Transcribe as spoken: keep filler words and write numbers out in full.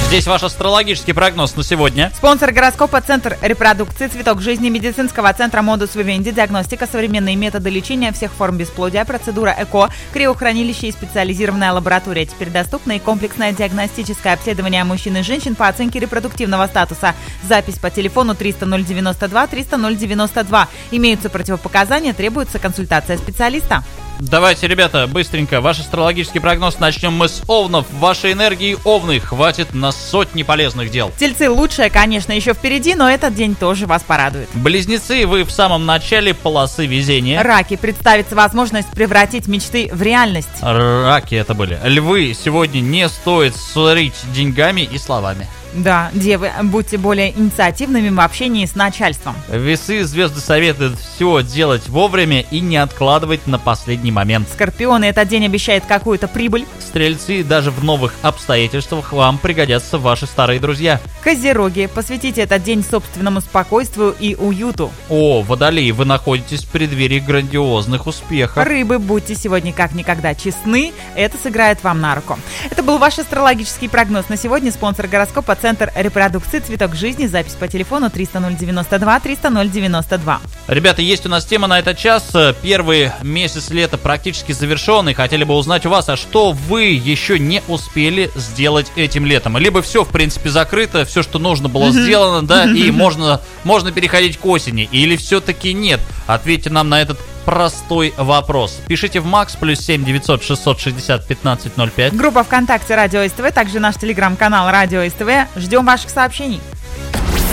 Здесь ваш астрологический прогноз на сегодня. Спонсор гороскопа — Центр репродукции, цветок жизни, медицинского центра Модус Вивенди, диагностика, современные методы лечения всех форм бесплодия, процедура ЭКО, криохранилище и специализированная лаборатория. Теперь доступно и комплексное диагностическое обследование мужчин и женщин по оценке репродуктивного статуса. Запись по телефону триста ноль девяносто два триста ноль девяносто два. Имеются противопоказания, требуется консультация специалиста. Давайте, ребята, быстренько. Ваш астрологический прогноз начнем мы с овнов. Вашей энергии, овны, хватит на сотни полезных дел. Тельцы, лучшее, конечно, еще впереди, но этот день тоже вас порадует. Близнецы, вы в самом начале полосы везения. Раки, представится возможность превратить мечты в реальность. Раки это были. Львы, сегодня не стоит ссорить деньгами и словами. Да, девы, будьте более инициативными в общении с начальством. Весы, звезды советуют все делать вовремя и не откладывать на последний момент. Скорпионы, этот день обещает какую-то прибыль. Стрельцы, даже в новых обстоятельствах вам пригодятся ваши старые друзья. Козероги, посвятите этот день собственному спокойствию и уюту. О, водолеи, вы находитесь в преддверии грандиозных успехов. Рыбы, будьте сегодня как никогда честны, это сыграет вам на руку. Это был ваш астрологический прогноз на сегодня. Спонсор гороскопа — Центр репродукции, цветок жизни. Запись по телефону триста ноль девяносто два триста ноль девяносто два. Ребята, есть у нас тема на этот час. Первый месяц лета практически завершен, и хотели бы узнать у вас, а что вы еще не успели сделать этим летом? Либо все, в принципе, закрыто, все, что нужно, было сделано, да, и можно, можно переходить к осени, или все-таки нет? Ответьте нам на этот простой вопрос. Пишите в Макс плюс семь девятьсот шестьсот шестьдесят пятнадцать ноль пять. Группа ВКонтакте Радио СТВ, также наш телеграм-канал Радио СТВ. Ждем ваших сообщений.